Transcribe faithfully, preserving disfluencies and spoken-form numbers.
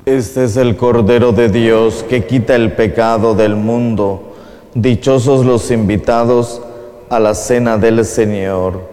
Este es el Cordero de Dios que quita el pecado del mundo. Dichosos los invitados a la cena del Señor.